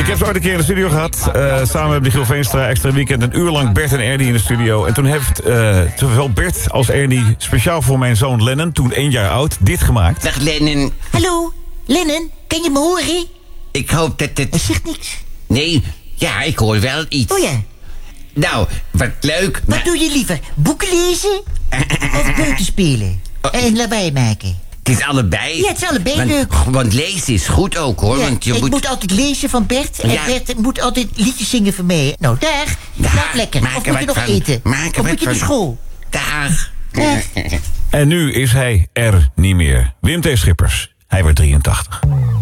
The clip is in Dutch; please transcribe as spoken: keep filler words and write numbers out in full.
Ik heb ze ooit een keer in de studio gehad. Uh, samen met Michiel Veenstra, extra weekend. Een uur lang Bert en Ernie in de studio. En toen heeft uh, zowel Bert als Ernie speciaal voor mijn zoon Lennon, toen één jaar oud, dit gemaakt. Dag Lennon. Hallo, Lennon, kan je me horen? Ik hoop dat het... Hij zegt niks. Nee, ja, ik hoor wel iets. Oh ja. Nou, wat leuk. Wat maar... doe je liever? Boeken lezen? Of buiten spelen? En lawaai maken? Het is allebei. Ja, het is allebei want, leuk. Want lezen is goed ook, hoor. Ja, want je ik moet... moet altijd lezen van Bert. En Ja. Bert moet altijd liedjes zingen van mij. Nou, dag. Slaap lekker. maak Of er moet je wat nog van. eten? Maak er Of wat moet je naar van. school? Dag. Dag. En nu is hij er niet meer. Wim T. Schippers. Hij werd drieëntachtig.